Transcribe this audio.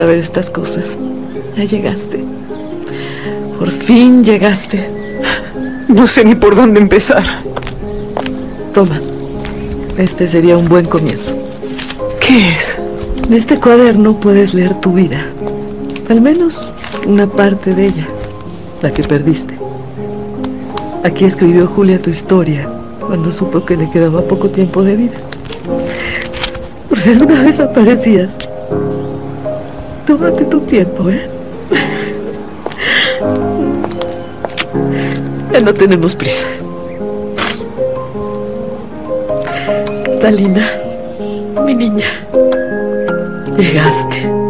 A ver estas cosas. Ya llegaste. Por fin llegaste. No sé ni por dónde empezar. Toma. Este sería un buen comienzo. ¿Qué es? En este cuaderno puedes leer tu vida. Al menos una parte de ella. La que perdiste. Aquí escribió Julia tu historia cuando supo que le quedaba poco tiempo de vida. Por si alguna vez aparecías. Tómate tu tiempo, ¿eh? Ya no tenemos prisa. Talina, mi niña, llegaste.